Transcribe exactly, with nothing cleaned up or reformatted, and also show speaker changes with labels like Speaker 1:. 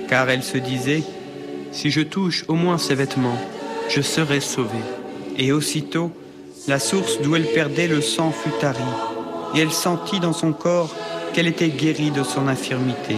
Speaker 1: car elle se disait « Si je touche au moins ses vêtements, je serai sauvée. » Et aussitôt, la source d'où elle perdait le sang fut tarie, et elle sentit dans son corps qu'elle était guérie de son infirmité.